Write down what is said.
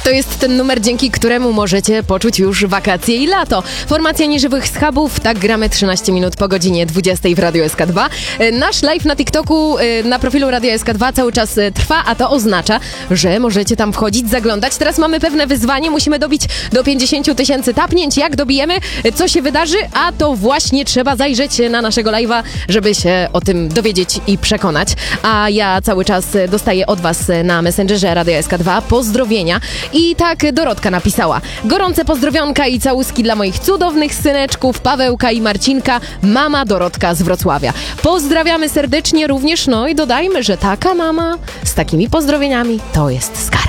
To jest ten numer, dzięki któremu możecie poczuć już wakacje i lato. Formacja Nieżywych Schabów, tak gramy 13 minut po godzinie 20 w Radio SK2. Nasz live na TikToku, na profilu Radio SK2 cały czas trwa, a to oznacza, że możecie tam wchodzić, zaglądać. Teraz mamy pewne wyzwanie, musimy dobić do 50 000 tapnięć. Jak dobijemy, co się wydarzy? A to właśnie trzeba zajrzeć na naszego live'a, żeby się o tym dowiedzieć i przekonać. A ja cały czas dostaję od was na Messengerze Radio SK2 pozdrowienia. I tak Dorotka napisała: gorące pozdrowionka i całuski dla moich cudownych syneczków Pawełka i Marcinka, mama Dorotka z Wrocławia. Pozdrawiamy serdecznie również, no i dodajmy, że taka mama z takimi pozdrowieniami to jest skarb.